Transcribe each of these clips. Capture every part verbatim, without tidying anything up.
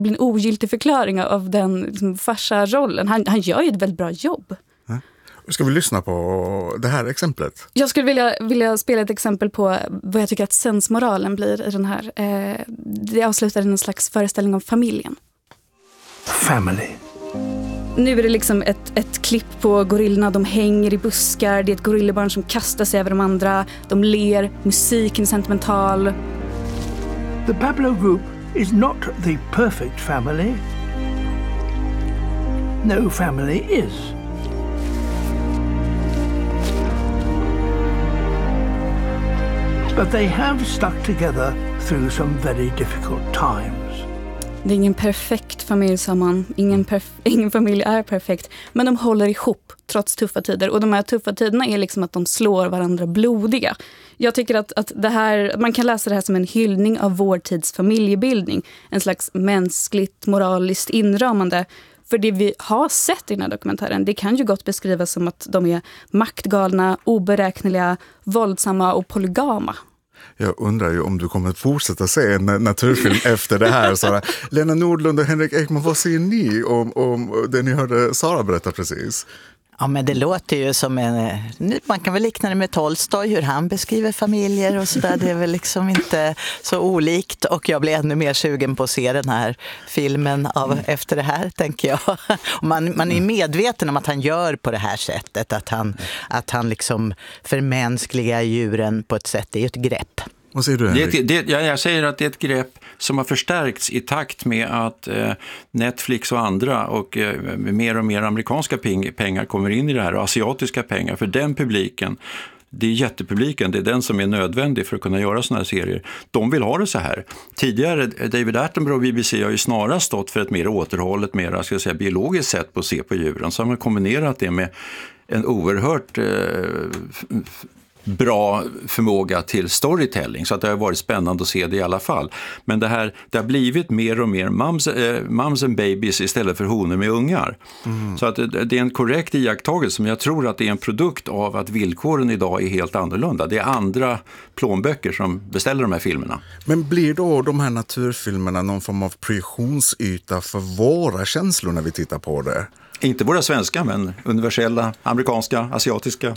blir en ogiltig förklaring av den liksom, farsa-rollen. Han, han gör ju ett väldigt bra jobb. Ska vi lyssna på det här exemplet? Jag skulle vilja, vilja spela ett exempel på vad jag tycker att sensmoralen blir i den här. Eh, det avslutar en slags föreställning om familjen. Family. Nu är det liksom ett, ett klipp på gorillorna. De hänger i buskar. Det är ett gorillebarn som kastar sig över de andra. De ler. Musiken är sentimental. The Pablo Group is not the perfect family. No family is. But they have stuck together through some very difficult times. Det är ingen perfekt familj, sa man. Ingen, perf- ingen familj är perfekt. Men de håller ihop trots tuffa tider. Och de här tuffa tiderna är liksom att de slår varandra blodiga. Jag tycker att, att det här, man kan läsa det här som en hyllning av vår tids familjebildning. En slags mänskligt, moraliskt inramande. För det vi har sett i den här dokumentären, det kan ju gott beskrivas som att de är maktgalna, oberäkneliga, våldsamma och polygama. Jag undrar ju om du kommer att fortsätta se en naturfilm efter det här. Sara. Lena Nordlund och Henrik Ekman, vad säger ni om, om det ni hörde Sara berätta precis? Ja, men det låter ju som en... Man kan väl likna det med Tolstoj, hur han beskriver familjer och sådär. Det är väl liksom inte så olikt. Och jag blir ännu mer sugen på att se den här filmen av, mm. efter det här, tänker jag. Och man, man är medveten om att han gör på det här sättet. Att han, att han liksom förmänskligar djuren på ett sätt. Det är ju ett grepp. Vad säger du, Henrik? Det, det, ja, jag säger att det är ett grepp som har förstärkts i takt med att eh, Netflix och andra och eh, mer och mer amerikanska peng, pengar kommer in i det här, och asiatiska pengar. För den publiken, det är jättepubliken, det är den som är nödvändig för att kunna göra såna här serier. De vill ha det så här. Tidigare, David Attenborough och B B C har ju snarast stått för ett mer återhållet, mer ska jag säga, biologiskt sätt på att se på djuren. Så har man kombinerat det med en oerhört... Eh, bra förmåga till storytelling, så att det har varit spännande att se det i alla fall. Men det här, det har blivit mer och mer mums, eh, mums and babies istället för honor med ungar. Mm. Så att det, det är en korrekt iakttagelse, men jag tror att det är en produkt av att villkoren idag är helt annorlunda. Det är andra plånböcker som beställer de här filmerna. Men blir då de här naturfilmerna någon form av projektionsyta för våra känslor när vi tittar på det? Inte våra svenska, men universella, amerikanska, asiatiska.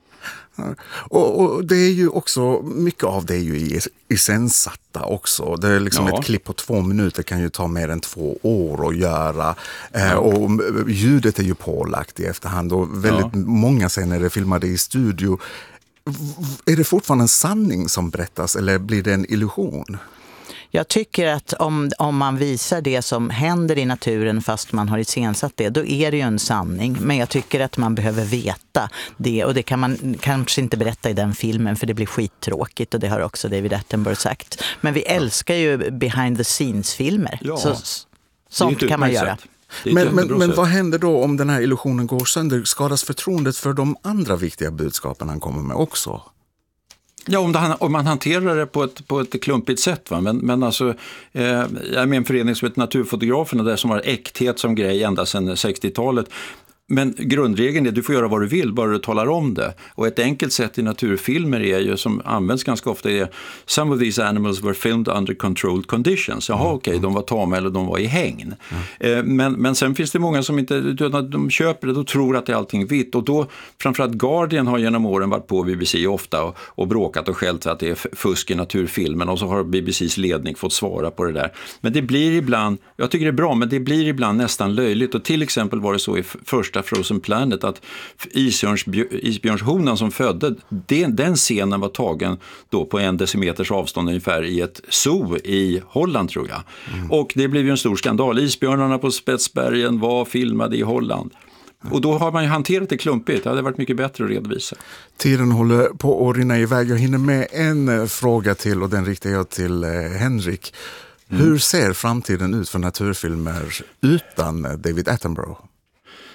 Och, och det är ju också, mycket av det är ju iscensatta också. Det är liksom ja. Ett klipp på två minuter kan ju ta mer än två år att göra. Ja. Eh, och ljudet är ju pålagt i efterhand, och väldigt ja. många scener är filmade i studio. Är det fortfarande en sanning som berättas, eller blir det en illusion? Jag tycker att om, om man visar det som händer i naturen fast man har iscensatt det, då är det ju en sanning. Men jag tycker att man behöver veta det, och det kan man kanske inte berätta i den filmen för det blir skittråkigt, och det har också David Attenborough sagt. Men vi älskar ju behind the scenes-filmer. Ja. Så, sånt kan man göra. Men, men, men vad händer då om den här illusionen går sönder? Skadas förtroendet för de andra viktiga budskapen han kommer med också? Ja, om, det, om man hanterar det på ett, på ett klumpigt sätt. Va? Men, men alltså, eh, jag är med en förening som heter Naturfotograferna, där som har äkthet som grej ända sedan sextiotalet. Men grundregeln är att du får göra vad du vill, bara du talar om det. Och ett enkelt sätt i naturfilmer är ju, som används ganska ofta, är some of these animals were filmed under controlled conditions. Jaha, mm. okej, okay, de var tama eller de var i hägn. Mm. Eh, men, men sen finns det många som inte, de köper det och tror att det är allting vitt. Och då, framförallt Guardian har genom åren varit på B B C ofta och, och bråkat och skällt att det är fusk i naturfilmen. Och så har B B C:s ledning fått svara på det där. Men det blir ibland, jag tycker det är bra, men det blir ibland nästan löjligt. Och till exempel var det så i första Frozen Planet att isbjörnshonan som födde, den, den scenen var tagen då på en decimeters avstånd ungefär i ett zoo i Holland, tror jag. Mm. Och det blev ju en stor skandal. Isbjörnarna på Spetsbergen var filmade i Holland. Och då har man ju hanterat det klumpigt. Det hade varit mycket bättre att redovisa. Tiden håller på att rinna iväg. Jag hinner med en fråga till, och den riktar jag till Henrik. Mm. Hur ser framtiden ut för naturfilmer utan David Attenborough?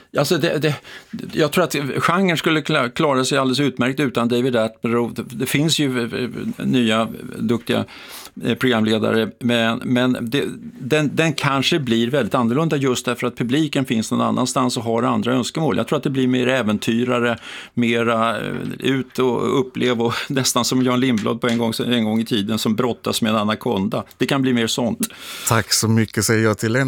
Alltså det, det, jag tror att genren skulle klara sig alldeles utmärkt utan David Attenborough. Det, det finns ju nya duktiga programledare, men, men det, den, den kanske blir väldigt annorlunda just därför att publiken finns någon annanstans och har andra önskemål. Jag tror att det blir mer äventyrare, mera ut och uppleva, och nästan som Jan Lindblad på en gång, en gång i tiden som brottas med en anakonda. Det kan bli mer sånt. Tack så mycket säger jag till